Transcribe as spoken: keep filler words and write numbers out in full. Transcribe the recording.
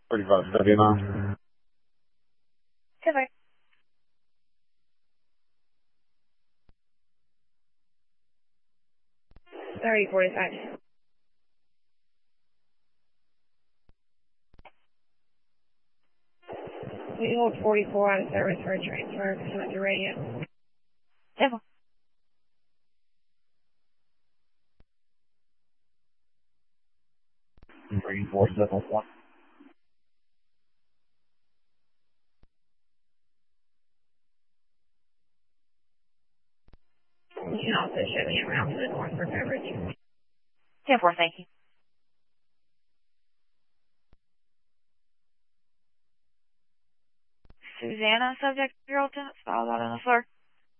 thirty-five seventy-nine. Goodbye. thirty forty-five. We hold forty-four on service for a transfer to the radio. Devil. Three four seven one. You can also show me around to the north for beverage. ten four, thank you. Susanna, subject zero ten, spelled out on the floor.